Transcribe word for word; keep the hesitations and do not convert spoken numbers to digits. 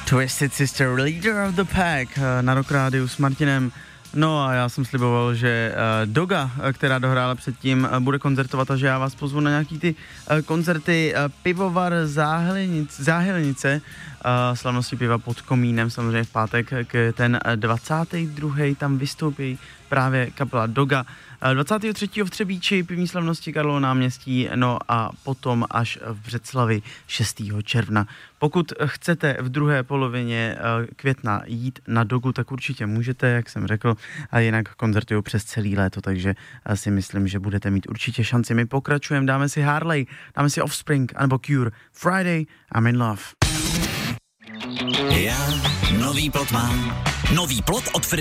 Twisted Sister, Leader of the Pack na Rock Rádiu s Martinem. No a já jsem sliboval, že uh, Doga, která dohrála předtím, uh, bude koncertovat a že já vás pozvu na nějaký ty uh, koncerty uh, Pivovar Záhylnic, Záhylnice, uh, slavnosti piva pod komínem, samozřejmě v pátek, k ten dvacátý druhý tam vystoupí právě kapela Doga. dvacátého třetího v Třebíči pivní slavnosti Karlovo náměstí, no a potom až v Břeclavi šestého června. Pokud chcete v druhé polovině května jít na Dogu, tak určitě můžete, jak jsem řekl, a jinak koncertují přes celý léto, takže si myslím, že budete mít určitě šanci. My pokračujeme, dáme si Harley, dáme si Offspring, anebo Cure. Friday, I'm in love. Já nový plot mám. Nový plot od